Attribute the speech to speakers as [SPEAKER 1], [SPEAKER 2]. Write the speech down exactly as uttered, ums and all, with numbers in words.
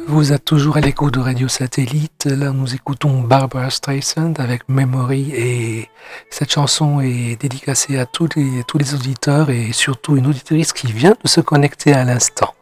[SPEAKER 1] Vous êtes toujours à l'écoute de Radio Satellite. Là, nous écoutons Barbara Streisand avec Memory et cette chanson est dédicacée à tous les, tous les auditeurs et surtout une auditrice qui vient de se connecter à l'instant.